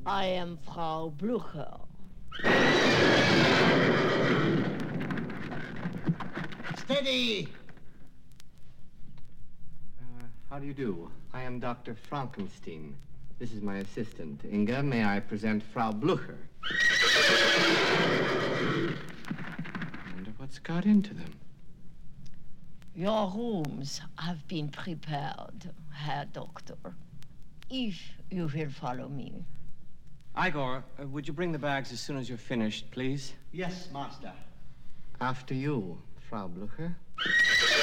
I am Frau Blucher. Steady! How do you do? I am Dr. Frankenstein. This is my assistant, Inga. May I present Frau Blucher? I wonder what's got into them. Your rooms have been prepared, Herr Doctor. If you will follow me. Igor, would you bring the bags as soon as you're finished, please? Yes, master. After you, Frau Blucher.